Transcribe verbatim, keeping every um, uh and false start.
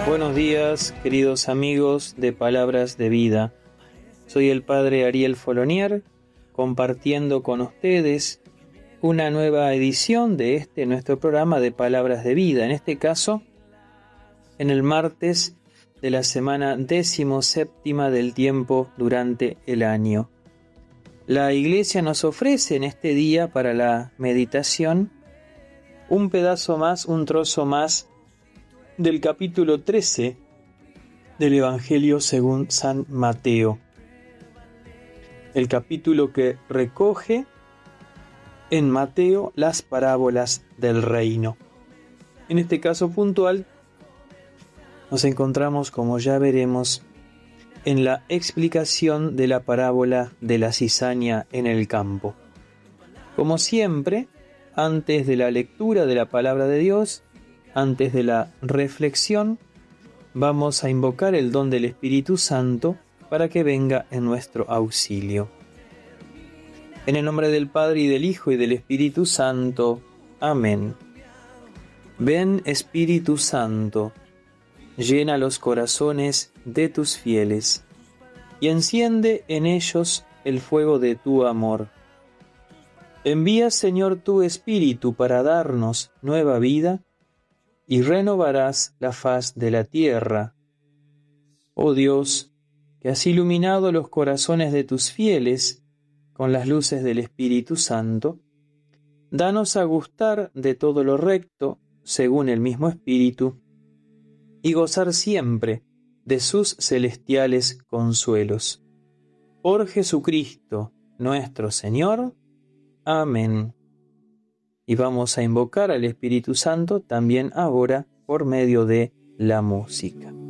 Buenos días, queridos amigos de Palabras de Vida. Soy el Padre Ariel Folonier, compartiendo con ustedes una nueva edición de este nuestro programa de Palabras de Vida. En este caso, en el martes de la semana décimo séptima del tiempo durante el año. La Iglesia nos ofrece en este día para la meditación un pedazo más, un trozo más del capítulo trece del Evangelio según San Mateo. El capítulo que recoge en Mateo las parábolas del reino. En este caso puntual nos encontramos, como ya veremos, en la explicación de la parábola de la cizaña en el campo. Como siempre, antes de la lectura de la palabra de Dios, antes de la reflexión, vamos a invocar el don del Espíritu Santo para que venga en nuestro auxilio. En el nombre del Padre, y del Hijo, y del Espíritu Santo. Amén. Ven, Espíritu Santo, llena los corazones de tus fieles, y enciende en ellos el fuego de tu amor. Envía, Señor, tu Espíritu para darnos nueva vida, y renovarás la faz de la tierra. Oh Dios, que has iluminado los corazones de tus fieles con las luces del Espíritu Santo, danos a gustar de todo lo recto, según el mismo Espíritu, y gozar siempre de sus celestiales consuelos. Por Jesucristo, nuestro Señor. Amén. Y vamos a invocar al Espíritu Santo también ahora por medio de la música.